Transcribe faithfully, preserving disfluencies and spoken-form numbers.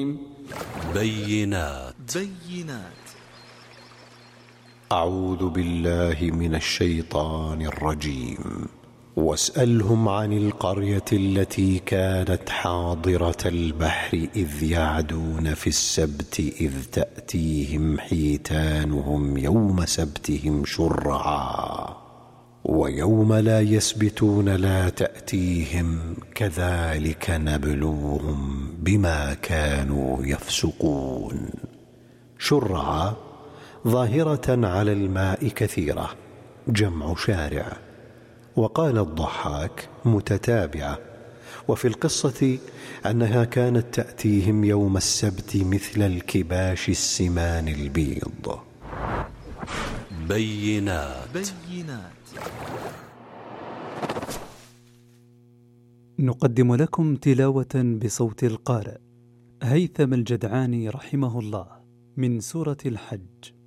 بينات بينات أعوذ بالله من الشيطان الرجيم. واسألهم عن القرية التي كانت حاضرة البحر إذ يعدون في السبت إذ تأتيهم حيتانهم يوم سبتهم شرعا ويوم لا يسبتون لا تأتيهم كذلك نبلوهم بما كانوا يفسقون. شرعا ظاهرة على الماء كثيرة، جمع شارع. وقال الضحاك متتابعة. وفي القصة أنها كانت تأتيهم يوم السبت مثل الكباش السمان البيض. بينات بينات نقدم لكم تلاوة بصوت القارئ هيثم الجدعاني رحمه الله من سورة الحج.